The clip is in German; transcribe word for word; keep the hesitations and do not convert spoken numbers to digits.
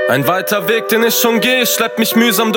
Ein weiter Weg, den ich schon gehe, schlepp mich mühsam durch